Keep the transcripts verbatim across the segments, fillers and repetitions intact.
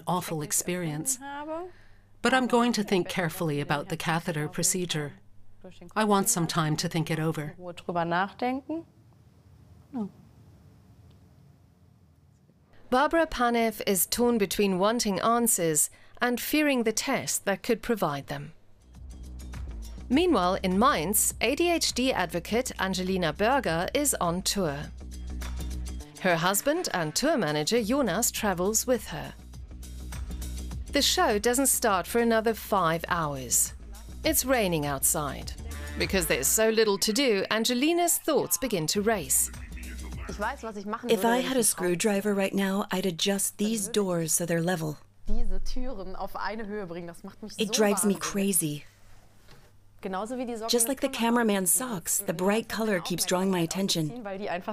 an awful experience. But I'm going to think carefully about the catheter procedure. I want some time to think it over. Barbara Panev is torn between wanting answers and fearing the test that could provide them. Meanwhile, in Mainz, A D H D advocate Angelina Berger is on tour. Her husband and tour manager Jonas travels with her. The show doesn't start for another five hours. It's raining outside. Because there's so little to do, Angelina's thoughts begin to race. If I had a screwdriver right now, I'd adjust these doors so they're level. It drives me crazy. Just like the cameraman's socks, the bright color keeps drawing my attention.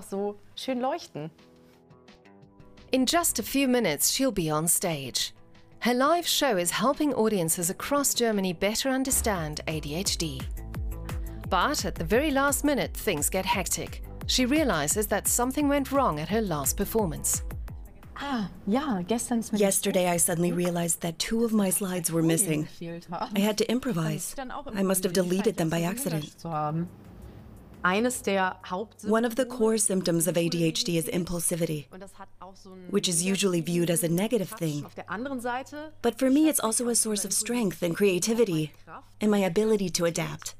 In just a few minutes, she'll be on stage. Her live show is helping audiences across Germany better understand A D H D. But at the very last minute, things get hectic. She realizes that something went wrong at her last performance. Yesterday, I suddenly realized that two of my slides were missing. I had to improvise. I must have deleted them by accident. One of the core symptoms of A D H D is impulsivity, which is usually viewed as a negative thing. But for me, it's also a source of strength and creativity, and my ability to adapt.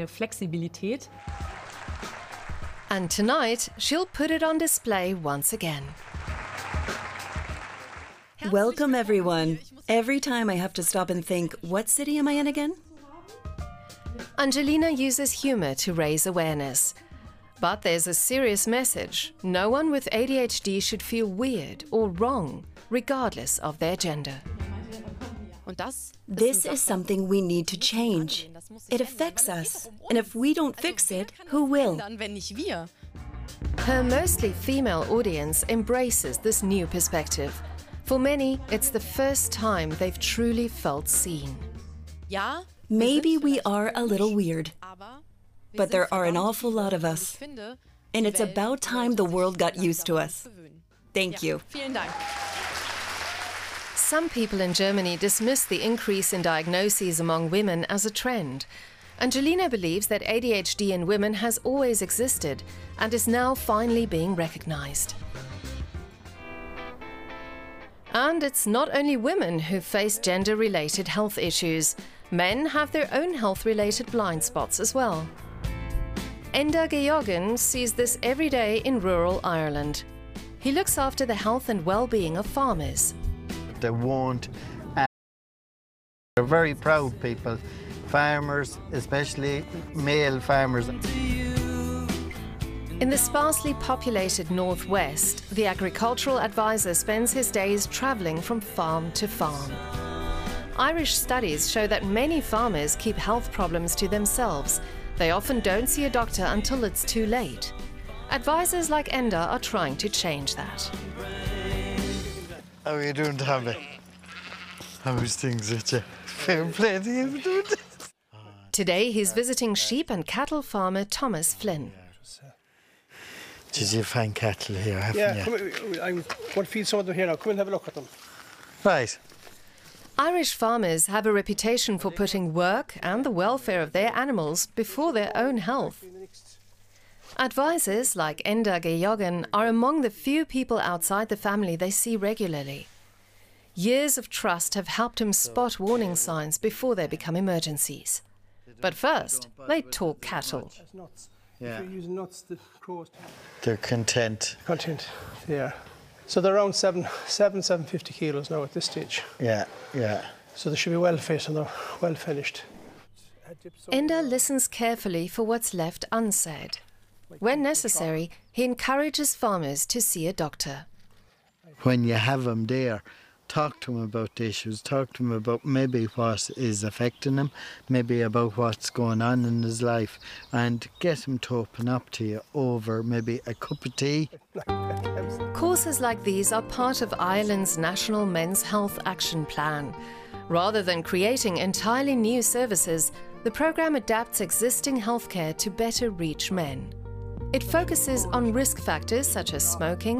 And tonight, she'll put it on display once again. Welcome, everyone. Every time I have to stop and think, what city am I in again? Angelina uses humor to raise awareness. But there's a serious message. No one with A D H D should feel weird or wrong, regardless of their gender. This is something we need to change. It affects us, and if we don't fix it, who will? Her mostly female audience embraces this new perspective. For many, it's the first time they've truly felt seen. Maybe we are a little weird, but there are an awful lot of us, and it's about time the world got used to us. Thank you. Some people in Germany dismiss the increase in diagnoses among women as a trend. Angelina believes that A D H D in women has always existed and is now finally being recognized. And it's not only women who face gender-related health issues. Men have their own health-related blind spots as well. Enda Georgen sees this every day in rural Ireland. He looks after the health and well-being of farmers. They won't. Uh, they're very proud people. Farmers, especially male farmers. In the sparsely populated northwest, the agricultural advisor spends his days traveling from farm to farm. Irish studies show that many farmers keep health problems to themselves. They often don't see a doctor until it's too late. Advisors like Enda are trying to change that. How are you doing, Tommy? How's things with you? Fair play to you doing this. Today he's visiting sheep and cattle farmer Thomas Flynn. Did you find cattle here, haven't yeah, you? Yeah, I'm going to feed some of them here now. Come and have a look at them. Right. Irish farmers have a reputation for putting work and the welfare of their animals before their own health. Advisors like Enda Georgen are among the few people outside the family they see regularly. Years of trust have helped him spot warning signs before they become emergencies. But first, they talk cattle. Yeah. If you're using nuts, the crows. They're content. Content, yeah. So they're around seven, seven, seven fifty kilos now at this stage. Yeah, yeah. So they should be well fit and they're well finished. Enda listens carefully for what's left unsaid. When necessary, he encourages farmers to see a doctor. When you have them there, talk to him about the issues, talk to him about maybe what is affecting him, maybe about what's going on in his life, and get him to open up to you over maybe a cup of tea. Courses like these are part of Ireland's National Men's Health Action Plan. Rather than creating entirely new services, the programme adapts existing healthcare to better reach men. It focuses on risk factors such as smoking,